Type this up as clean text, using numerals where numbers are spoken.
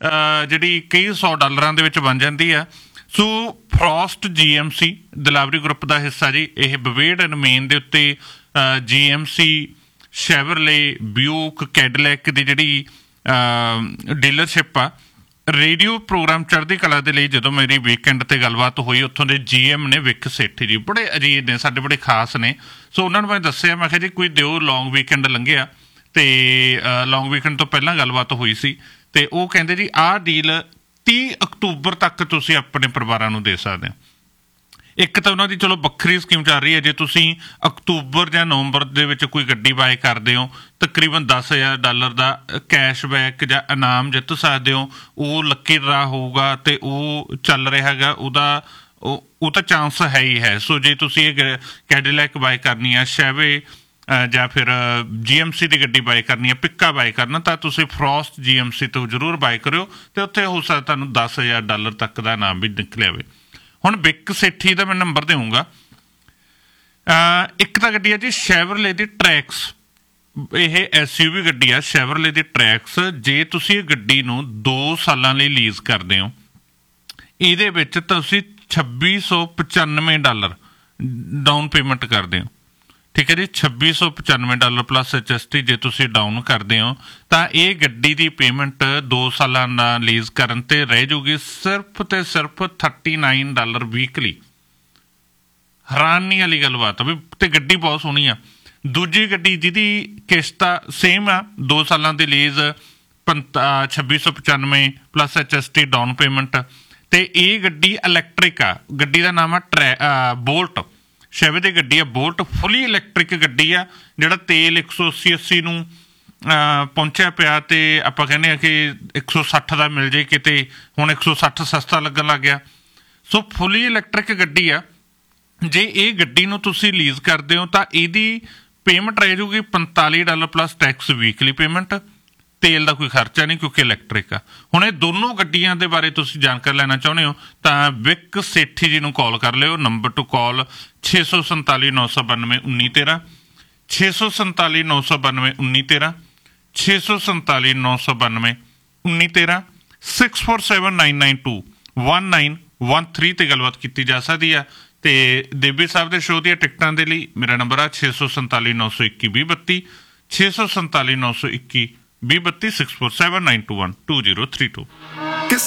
ਜਿਹੜੀ ਕਈ $100 ਦੇ ਵਿੱਚ ਬਣ ਜਾਂਦੀ ਆ। ਸੋ ਫਰੋਸਟ GMC ਦਿਲਾਵਰੀ ਗਰੁੱਪ ਦਾ ਹਿੱਸਾ ਜੀ। ਇਹ ਬਵੇਡ ਐਂਡ ਮੇਨ ਦੇ ਉੱਤੇ GMC, ਸ਼ੈਵਰਲੇ, ਬਿਊਕ, ਕੈਡਲੈਕ ਦੀ ਜਿਹੜੀ ਡੀਲਰਸ਼ਿਪ ਆ। ਰੇਡੀਓ ਪ੍ਰੋਗਰਾਮ ਚੜ੍ਹਦੀ ਕਲਾ ਦੇ ਲਈ ਜਦੋਂ ਮੇਰੀ ਵੀਕਐਂਡ 'ਤੇ ਗੱਲਬਾਤ ਹੋਈ, ਉੱਥੋਂ ਦੇ GM ਨੇ ਵਿਕ ਸੇਠੀ ਜੀ, ਬੜੇ ਅਜੀਬ ਨੇ ਸਾਡੇ, ਬੜੇ ਖਾਸ ਨੇ। ਸੋ ਉਹਨਾਂ ਨੂੰ ਮੈਂ ਦੱਸਿਆ, ਮੈਂ ਕਿਹਾ ਜੀ ਕੋਈ ਦਿਓ, ਲੌਂਗ ਵੀਕਐਂਡ ਲੰਘਿਆ ਅਤੇ ਲੌਂਗ ਵੀਕਐਂਡ ਤੋਂ ਪਹਿਲਾਂ ਗੱਲਬਾਤ ਹੋਈ ਸੀ ਅਤੇ ਉਹ ਕਹਿੰਦੇ ਜੀ ਆਹ ਡੀਲ 30 ਅਕਤੂਬਰ ਤੱਕ ਤੁਸੀਂ ਆਪਣੇ ਪਰਿਵਾਰਾਂ ਨੂੰ ਦੇ ਸਕਦੇ ਹੋ। ਇੱਕ ਤਾਂ ਉਹਨਾਂ ਦੀ ਚਲੋ ਵੱਖਰੀ ਸਕੀਮ ਚੱਲ ਰਹੀ ਹੈ, ਜੇ ਤੁਸੀਂ ਅਕਤੂਬਰ ਜਾਂ ਨਵੰਬਰ ਦੇ ਵਿੱਚ ਕੋਈ ਗੱਡੀ ਬਾਏ ਕਰਦੇ ਹੋ, ਤਕਰੀਬਨ $10,000 ਦਾ ਕੈਸ਼ਬੈਕ ਜਾਂ ਇਨਾਮ ਜਿੱਤ ਸਕਦੇ ਹੋ। ਉਹ ਲੱਕੀ ਡਰਾ ਹੋਊਗਾ ਅਤੇ ਉਹ ਚੱਲ ਰਿਹਾ ਹੈਗਾ, ਉਹ ਤਾਂ ਚਾਂਸ ਹੈ ਹੀ ਹੈ। ਸੋ ਜੇ ਤੁਸੀਂ ਇਹ ਕੈਡੀਲੈਕ ਬਾਏ ਕਰਨੀ ਆ, ਸ਼ੈਵੇ ਜਾਂ ਫਿਰ GMC ਦੀ ਗੱਡੀ ਬਾਏ ਕਰਨੀ ਹੈ, ਪਿੱਕਾ ਬਾਏ ਕਰਨਾ, ਤਾਂ ਤੁਸੀਂ ਫਰੋਸਟ GMC ਤੋਂ ਜ਼ਰੂਰ ਬਾਏ ਕਰਿਓ ਅਤੇ ਉੱਥੇ ਹੋ ਸਕਦਾ ਤੁਹਾਨੂੰ $10,000 ਤੱਕ ਦਾ ਇਨਾਮ ਵੀ ਨਿਕਲਿਆ ਹੋਵੇ। ਹੁਣ ਵਿਕ ਸੇਠੀ ਦਾ ਮੈਂ ਨੰਬਰ ਦੇਊਂਗਾ। ਇੱਕ ਤਾਂ ਗੱਡੀ ਹੈ ਜੀ ਸ਼ੈਵਰਲੇ ਦੀ ਟਰੈਕਸ, ਇਹ SUV ਗੱਡੀ ਆ ਸ਼ੈਵਰਲੇ ਦੀ ਟਰੈਕਸ। ਜੇ ਤੁਸੀਂ ਇਹ ਗੱਡੀ ਨੂੰ 2 ਸਾਲਾਂ ਲਈ ਲੀਜ਼ ਕਰਦੇ ਹੋ, ਇਹਦੇ ਵਿੱਚ ਤੁਸੀਂ $2,695 ਡਾਊਨ ਪੇਮੈਂਟ ਕਰਦੇ ਹੋ। ਠੀਕ ਹੈ ਜੀ, $2,695 ਪਲੱਸ HST ਜੇ ਤੁਸੀਂ ਡਾਊਨ ਕਰਦੇ ਹੋ ਤਾਂ ਇਹ ਗੱਡੀ ਦੀ ਪੇਮੈਂਟ 2 ਸਾਲਾਂ ਦਾ ਲੀਜ਼ ਕਰਨ 'ਤੇ ਰਹਿ ਜੂਗੀ ਸਿਰਫ ਅਤੇ ਸਿਰਫ $39 ਵੀਕਲੀ। ਹੈਰਾਨੀ ਵਾਲੀ ਗੱਲਬਾਤ ਆ ਵੀ, ਅਤੇ ਗੱਡੀ ਬਹੁਤ ਸੋਹਣੀ ਆ। ਦੂਜੀ ਗੱਡੀ ਜਿਹਦੀ ਕਿਸ਼ਤ ਆ ਸੇਮ ਆ, 2 ਸਾਲਾਂ ਦੀ lease, $2,695 plus HST down payment, ਅਤੇ ਇਹ ਗੱਡੀ ਇਲੈਕਟ੍ਰਿਕ ਆ। ਗੱਡੀ ਦਾ ਨਾਮ ਆ ਬੋਲਟ, ਸ਼ੈਵੇ ਦੀ ਗੱਡੀ ਆ ਬੋਲਟ, ਫੁੱਲੀ ਇਲੈਕਟ੍ਰਿਕ ਗੱਡੀ ਆ। ਜਿਹੜਾ ਤੇਲ 180 ਨੂੰ ਪਹੁੰਚਿਆ ਪਿਆ ਅਤੇ ਆਪਾਂ ਕਹਿੰਦੇ ਹਾਂ ਕਿ 160 ਦਾ ਮਿਲ ਜੇ ਕਿਤੇ, ਹੁਣ 160 ਸਸਤਾ ਲੱਗਣ ਲੱਗ ਗਿਆ। ਸੋ ਫੁੱਲੀ ਇਲੈਕਟ੍ਰਿਕ ਗੱਡੀ ਆ। ਜੇ ਇਹ ਗੱਡੀ ਨੂੰ ਤੁਸੀਂ ਲੀਜ਼ ਕਰਦੇ ਹੋ ਤਾਂ ਇਹਦੀ ਪੇਮੈਂਟ ਰਹਿ ਜੂਗੀ $45 ਪਲੱਸ ਟੈਕਸ ਵੀਕਲੀ ਪੇਮੈਂਟ। ਤੇਲ ਦਾ ਕੋਈ ਖਰਚਾ ਨਹੀਂ ਕਿਉਂਕਿ ਇਲੈਕਟ੍ਰਿਕ ਆ। ਹੁਣ ਇਹ ਦੋਨੋਂ ਗੱਡੀਆਂ ਦੇ ਬਾਰੇ ਤੁਸੀਂ ਜਾਣਕਾਰੀ ਲੈਣਾ ਚਾਹੁੰਦੇ ਹੋ ਤਾਂ ਵਿਕ ਸੇਠੀ ਜੀ ਨੂੰ ਕਾਲ ਕਰ ਲਿਓ। ਨੰਬਰ ਟੂ ਕਾਲ 647 992 1913, 647 992 1913, 647 992 1913, 647992 1913 ਤੇ ਗੱਲਬਾਤ ਕੀਤੀ ਜਾ ਸਕਦੀ ਆ। ਅਤੇ ਦੇਬੀ ਸਾਹਿਬ ਦੇ ਸ਼ੋਅ ਦੀਆਂ ਟਿਕਟਾਂ ਦੇ ਲਈ ਮੇਰਾ ਨੰਬਰ ਆ 647 921 2032, 647 921 2032, 647921 2032।